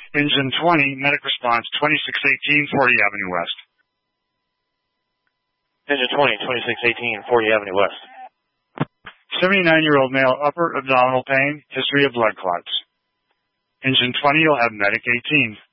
Engine 20, medic response 2618, 40 Avenue West. Engine 20, 2618, 40 Avenue West. 79-year-old male, upper abdominal pain, history of blood clots. Engine 20, you'll have medic 18.